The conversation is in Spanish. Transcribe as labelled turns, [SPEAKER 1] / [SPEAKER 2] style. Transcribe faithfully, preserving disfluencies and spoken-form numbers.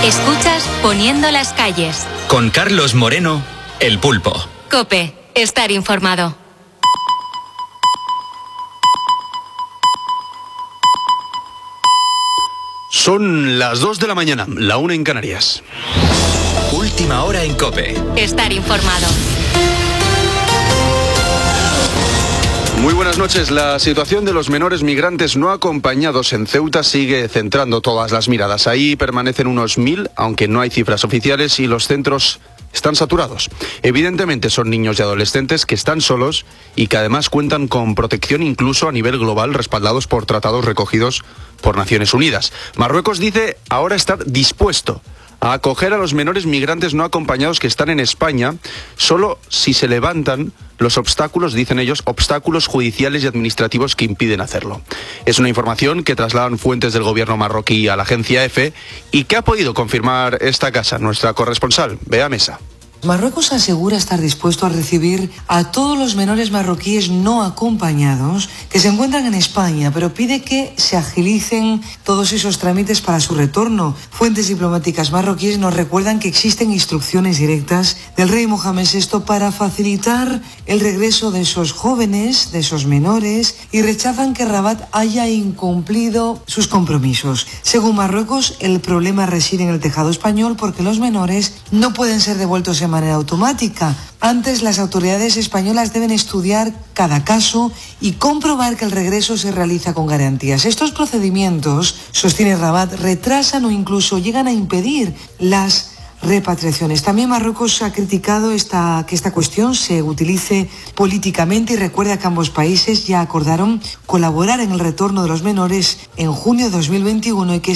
[SPEAKER 1] Escuchas Poniendo las calles.
[SPEAKER 2] Con Carlos Moreno, El Pulpo.
[SPEAKER 1] COPE, estar informado.
[SPEAKER 3] Son las dos de la mañana, la una en Canarias.
[SPEAKER 2] Última hora en COPE.
[SPEAKER 1] Estar informado.
[SPEAKER 3] Muy buenas noches. La situación de los menores migrantes no acompañados en Ceuta sigue centrando todas las miradas. Ahí permanecen unos mil, aunque no hay cifras oficiales, y los centros están saturados. Evidentemente son niños y adolescentes que están solos y que además cuentan con protección incluso a nivel global, respaldados por tratados recogidos por Naciones Unidas. Marruecos dice ahora estar dispuesto a acoger a los menores migrantes no acompañados que están en España, solo si se levantan los obstáculos, dicen ellos, obstáculos judiciales y administrativos que impiden hacerlo. Es una información que trasladan fuentes del gobierno marroquí a la agencia EFE y que ha podido confirmar esta casa, nuestra corresponsal, Bea Mesa.
[SPEAKER 4] Marruecos asegura estar dispuesto a recibir a todos los menores marroquíes no acompañados que se encuentran en España, pero pide que se agilicen todos esos trámites para su retorno. Fuentes diplomáticas marroquíes nos recuerdan que existen instrucciones directas del rey Mohamed sexto para facilitar el regreso de esos jóvenes, de esos menores, y rechazan que Rabat haya incumplido sus compromisos. Según Marruecos, el problema reside en el tejado español porque los menores no pueden ser devueltos en manera automática. Antes, las autoridades españolas deben estudiar cada caso y comprobar que el regreso se realiza con garantías. Estos procedimientos, sostiene Rabat, retrasan o incluso llegan a impedir las repatriaciones. También Marruecos ha criticado esta, que esta cuestión se utilice políticamente y recuerda que ambos países ya acordaron colaborar en el retorno de los menores en junio de dos mil veintiuno y que